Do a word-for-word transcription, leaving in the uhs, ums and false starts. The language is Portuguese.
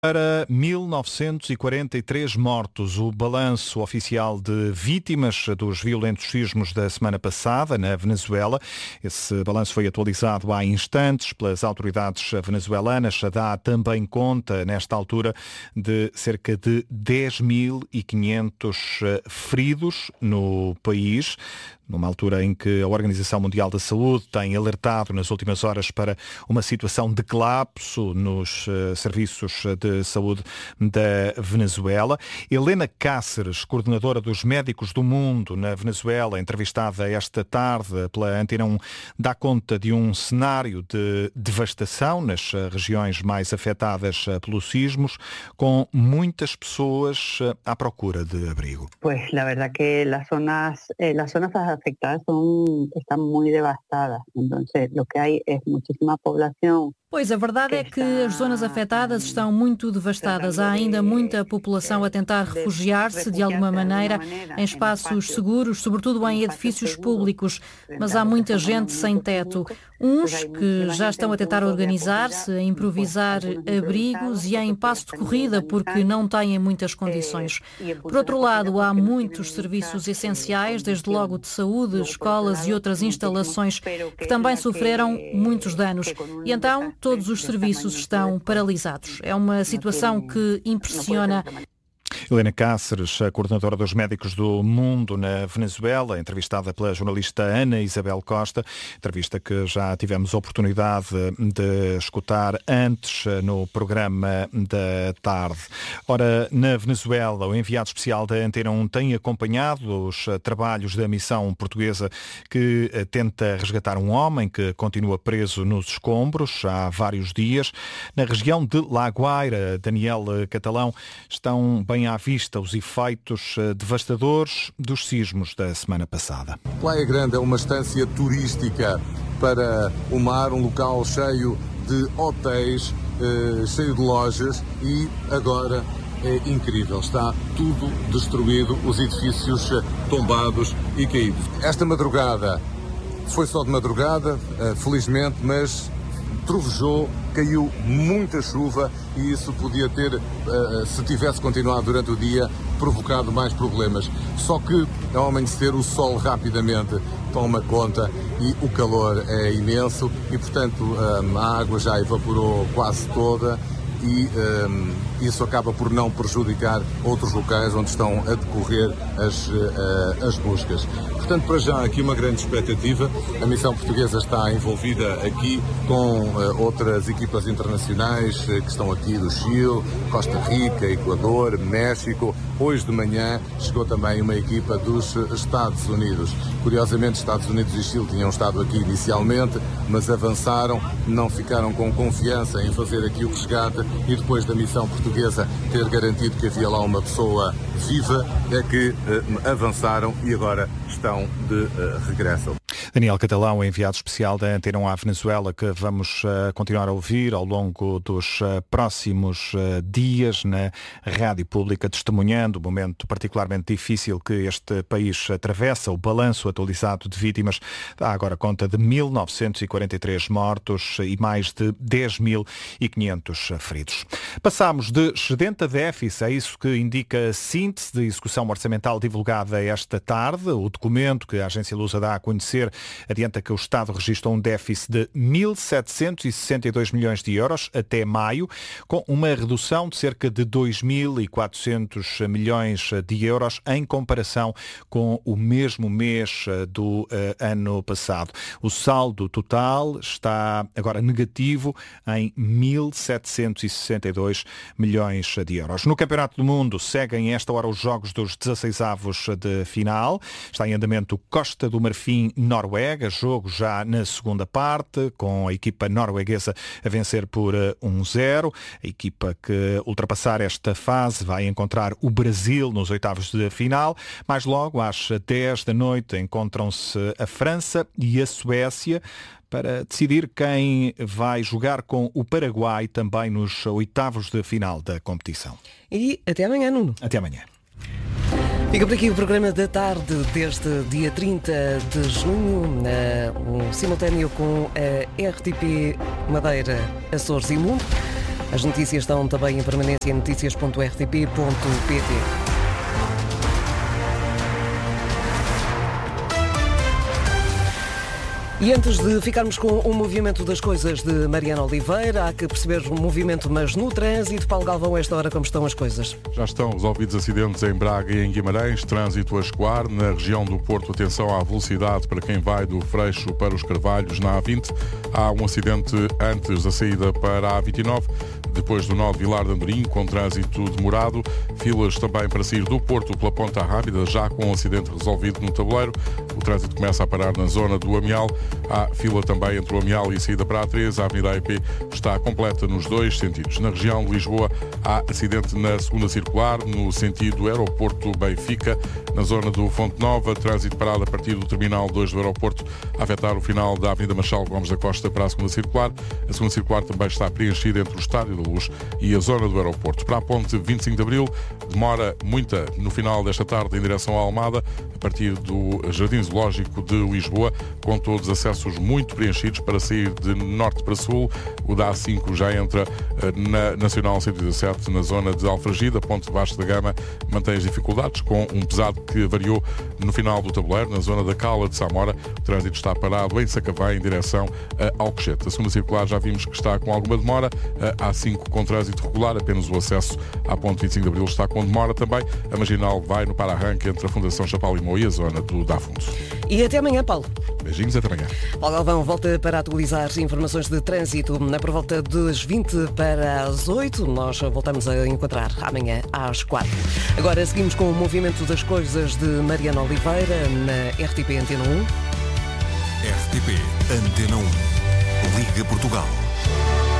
Para mil novecentos e quarenta e três mortos, o balanço oficial de vítimas dos violentos sismos da semana passada na Venezuela. Esse balanço foi atualizado há instantes pelas autoridades venezuelanas. Dá também conta, nesta altura, de cerca de dez mil e quinhentos feridos no país, numa altura em que a Organização Mundial da Saúde tem alertado nas últimas horas para uma situação de colapso nos uh, serviços de saúde da Venezuela. Helena Cáceres, coordenadora dos Médicos do Mundo na Venezuela, entrevistada esta tarde pela Antena um, dá conta de um cenário de devastação nas uh, regiões mais afetadas uh, pelos sismos, com muitas pessoas uh, à procura de abrigo. Pues la verdad que las zonas, eh, las zonas afectadas son, están muy devastadas, entonces lo que hay es muchísima población. Pois a verdade é que as zonas afetadas estão muito devastadas. Há ainda muita população a tentar refugiar-se de alguma maneira em espaços seguros, sobretudo em edifícios públicos, mas há muita gente sem teto. Uns que já estão a tentar organizar-se, a improvisar abrigos e em passo de corrida porque não têm muitas condições. Por outro lado, há muitos serviços essenciais, desde logo de saúde, escolas e outras instalações que também sofreram muitos danos. E então todos os serviços estão paralisados. É uma situação que impressiona. Helena Cáceres, a coordenadora dos Médicos do Mundo na Venezuela, entrevistada pela jornalista Ana Isabel Costa, entrevista que já tivemos a oportunidade de escutar antes no programa da tarde. Ora, na Venezuela, o enviado especial da Antena um tem acompanhado os trabalhos da missão portuguesa que tenta resgatar um homem que continua preso nos escombros há vários dias. Na região de La Guaira, Daniel Catalão, estão bem à vista os efeitos devastadores dos sismos da semana passada. Praia Grande é uma estância turística para o mar, um local cheio de hotéis, eh, cheio de lojas e agora é incrível, está tudo destruído, os edifícios tombados e caídos. Esta madrugada foi só de madrugada, eh, felizmente, mas trovejou, caiu muita chuva e isso podia ter, se tivesse continuado durante o dia, provocado mais problemas. Só que ao amanhecer o sol rapidamente toma conta e o calor é imenso e, portanto, a água já evaporou quase toda e um, isso acaba por não prejudicar outros locais onde estão a decorrer as, uh, as buscas. Portanto, para já aqui uma grande expectativa. A missão portuguesa está envolvida aqui com uh, outras equipas internacionais uh, que estão aqui do Chile, Costa Rica, Equador, México. Hoje de manhã chegou também uma equipa dos Estados Unidos. Curiosamente, Estados Unidos e Chile tinham estado aqui inicialmente, mas avançaram, não ficaram com confiança em fazer aqui o resgate e depois da missão portuguesa ter garantido que havia lá uma pessoa viva, é que uh, avançaram e agora estão de uh, regresso. Daniel Catalão, enviado especial da Antena um à Venezuela, que vamos uh, continuar a ouvir ao longo dos uh, próximos uh, dias na Rádio Pública, testemunhando o momento particularmente difícil que este país atravessa. O balanço atualizado de vítimas dá agora conta de mil novecentos e quarenta e três mortos e mais de dez mil e quinhentos feridos. Passámos de excedente a déficit, é isso que indica a síntese de execução orçamental divulgada esta tarde. O documento que a agência Lusa dá a conhecer adianta que o Estado registrou um déficit de mil setecentos e sessenta e dois milhões de euros até maio, com uma redução de cerca de dois mil e quatrocentos milhões de euros em comparação com o mesmo mês do uh, ano passado. O saldo total está agora negativo em mil setecentos e sessenta e dois milhões de euros. No Campeonato do Mundo seguem esta hora os jogos dos dezasseis avos de final. Está em andamento Costa do Marfim Noruega, jogo já na segunda parte, com a equipa norueguesa a vencer por um zero. A equipa que ultrapassar esta fase vai encontrar o Brasil nos oitavos de final. Mais logo, às dez da noite, encontram-se a França e a Suécia para decidir quem vai jogar com o Paraguai também nos oitavos de final da competição. E até amanhã, Nuno. Até amanhã. Fica por aqui o programa da tarde deste dia trinta de junho, um simultâneo com a R T P Madeira, Açores e Mundo. As notícias estão também em permanência em notícias ponto r t p ponto p t. E antes de ficarmos com o movimento das coisas de Mariana Oliveira, há que perceber o movimento, mas no trânsito. Paulo Galvão, a esta hora, como estão as coisas? Já estão resolvidos acidentes em Braga e em Guimarães, trânsito a escoar. Na região do Porto, atenção à velocidade para quem vai do Freixo para os Carvalhos na A vinte. Há um acidente antes da saída para a A vinte e nove, depois do nó de Vilar de Andorim, com trânsito demorado. Filas também para sair do Porto pela Ponta Rábida, já com um acidente resolvido no tabuleiro. O trânsito começa a parar na zona do Amial. Há fila também entre o Amial e a saída para a A três. A Avenida A E P está completa nos dois sentidos. Na região de Lisboa há acidente na segunda circular, no sentido Aeroporto-Benfica. Na zona do Fonte Nova, trânsito parado a partir do Terminal dois do aeroporto, a afetar o final da Avenida Marchal Gomes da Costa para a segunda circular. A segunda circular também está preenchida entre o Estádio da Luz e a zona do aeroporto. Para a ponte vinte e cinco de Abril, demora muita no final desta tarde em direção à Almada, a partir do Jardim Zoológico de Lisboa, com todos os acessos muito preenchidos para sair de norte para sul. O da A cinco já entra na Nacional cento e dezassete, na zona de Alfragida. Ponte Vasco da Gama mantém as dificuldades, com um pesado que variou no final do tabuleiro. Na zona da Cala de Samora, o trânsito está parado em Sacavém, em direção a Alcochete. A segunda circular já vimos que está com alguma demora. A A cinco com trânsito regular, apenas o acesso à ponte vinte e cinco de Abril está com demora também. A Marginal vai no para-arranque entre a Fundação Chapalimau e a zona do Dafundo. E até amanhã, Paulo. Beijinhos, até amanhã. Paulo Galvão volta para atualizar informações de trânsito na por volta das vinte para as oito. Nós voltamos a encontrar amanhã às quatro. Agora seguimos com o movimento das coisas de Mariana Oliveira na R T P Antena um. R T P Antena um. Liga Portugal.